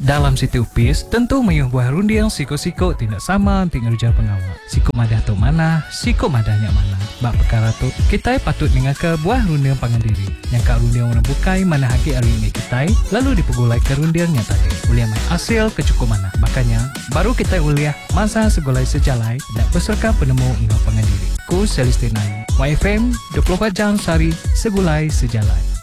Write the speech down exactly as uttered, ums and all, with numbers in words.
Dalam siti upis, tentu mayuh buah rundiang siko-siko tidak sama tinggal ujar pengawal. Siko madah tu mana, siko madahnya mana. Bak perkara tu, kita patut dengar ke buah rundiang pangandiri. Yang kak rundiang orang bukai mana haki ari ini kita, lalu dipegulai ke rundiangnya tadi. Uliah mai hasil kecukup mana. Makanya, baru kita uliah masa segulai sejalai dan peserta penemu ingau pangandiri. Ku Celestina, Y F M, dua puluh empat jam sehari, segulai sejalai.